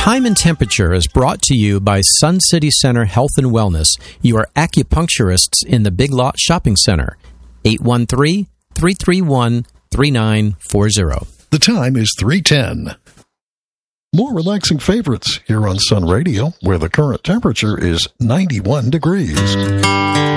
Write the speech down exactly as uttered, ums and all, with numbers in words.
Time and Temperature is brought to you by Sun City Center Health and Wellness, your acupuncturists in the Big Lot Shopping Center. eight one three, three three one, three nine four zero. The time is three ten. More relaxing favorites here on Sun Radio, where the current temperature is ninety-one degrees.